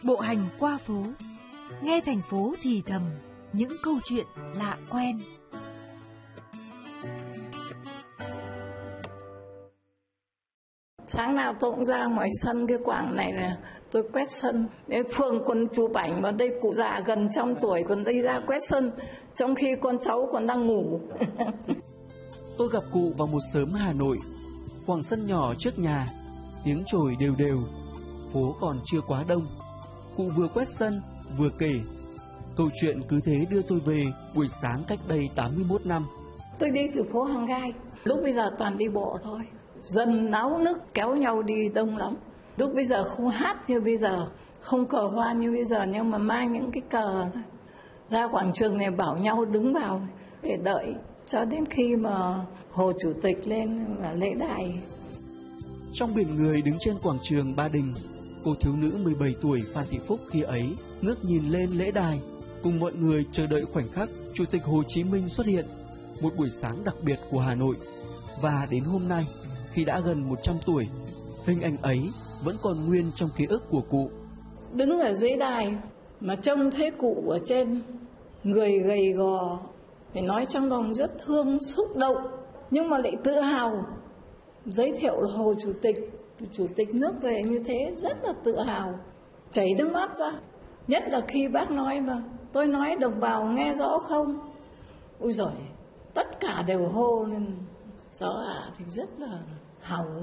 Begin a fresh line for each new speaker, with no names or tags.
Bộ hành qua phố, nghe thành phố thì thầm những câu chuyện lạ quen.
Sáng nào tôi cũng ra ngoài sân cái quảng này là tôi quét sân. Nếu Phương còn chụp ảnh vào đây, cụ già gần trăm tuổi còn đi ra quét sân, trong khi con cháu còn đang ngủ.
Tôi gặp cụ vào một sớm Hà Nội, quảng sân nhỏ trước nhà, tiếng chổi đều đều, phố còn chưa quá đông. Cụ vừa quét sân vừa kể. Câu chuyện cứ thế đưa tôi về buổi sáng cách đây 81 năm.
Tôi đi từ phố Hàng Gai, lúc bây giờ toàn đi bộ thôi. Dân náo nức kéo nhau đi đông lắm. Lúc bây giờ không hát như bây giờ, không cờ hoa như bây giờ, nhưng mà mang những cái cờ ra quảng trường này bảo nhau đứng vào để đợi cho đến khi mà Hồ Chủ tịch lên và lễ đài.
Trong biển người đứng trên quảng trường Ba Đình, cô thiếu nữ 17 tuổi Phan Thị Phúc khi ấy ngước nhìn lên lễ đài, cùng mọi người chờ đợi khoảnh khắc Chủ tịch Hồ Chí Minh xuất hiện, một buổi sáng đặc biệt của Hà Nội. Và đến hôm nay, khi đã gần 100 tuổi, hình ảnh ấy vẫn còn nguyên trong ký ức của cụ.
Đứng ở dưới đài mà trông thấy cụ ở trên, người gầy gò, phải nói trong lòng rất thương, xúc động, nhưng mà lại tự hào. Giới thiệu là Hồ Chủ tịch nước về như thế, rất là tự hào, chảy nước mắt ra. Nhất là khi bác nói mà, tôi nói đồng bào nghe rõ không? Ôi giời, tất cả đều hô lên, rõ thì rất là hào hứng.